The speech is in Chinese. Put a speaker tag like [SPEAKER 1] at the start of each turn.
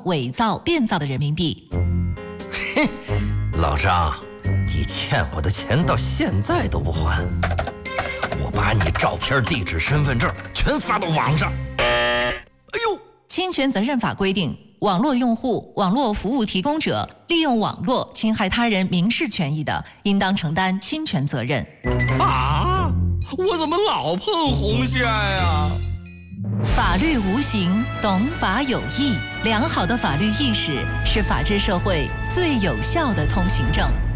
[SPEAKER 1] 伪造、变造的人民币。
[SPEAKER 2] 嘿，老张，你欠我的钱到现在都不还，我把你照片、地址、身份证全发到网上。哎呦！
[SPEAKER 1] 侵权责任法规定，网络用户、网络服务提供者利用网络侵害他人民事权益的，应当承担侵权责任。
[SPEAKER 3] 啊！我怎么老碰红线呀？
[SPEAKER 1] 法律无形，懂法有义。良好的法律意识是法治社会最有效的通行证。